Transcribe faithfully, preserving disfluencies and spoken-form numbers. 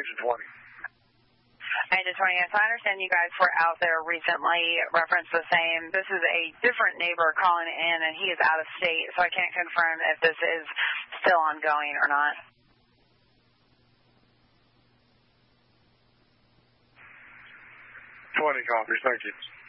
to twenty. And to twenty, yes, I understand you guys were out there recently, referenced the same. This is a different neighbor calling in, and he is out of state, so I can't confirm if this is still ongoing or not. twenty copies, thank you.